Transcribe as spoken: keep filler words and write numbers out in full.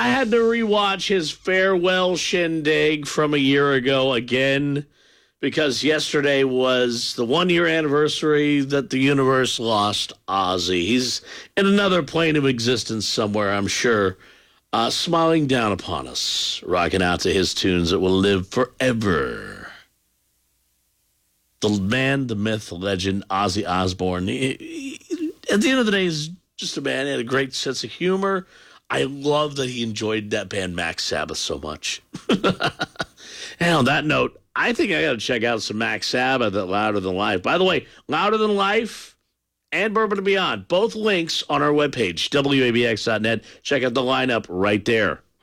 I had to rewatch his farewell shindig from a year ago again because yesterday was the one-year anniversary that the universe lost Ozzy. He's in another plane of existence somewhere, I'm sure, uh, smiling down upon us, rocking out to his tunes that will live forever. The man, the myth, the legend, Ozzy Osbourne. He, he, at the end of the day, he's just a man. He had a great sense of humor. I love that he enjoyed that band Max Sabbath so much. And on that note, I think I got to check out some Max Sabbath at Louder Than Life. By the way, Louder Than Life and Bourbon and Beyond, both links on our webpage, W A B X dot net. Check out the lineup right there.